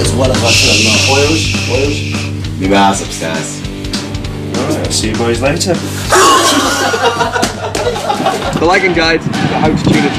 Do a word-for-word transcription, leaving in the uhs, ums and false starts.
as well as I said, oils, oils. My bar's upstairs. Alright, I'll see you boys later. The Lagan Guide, the House Tuna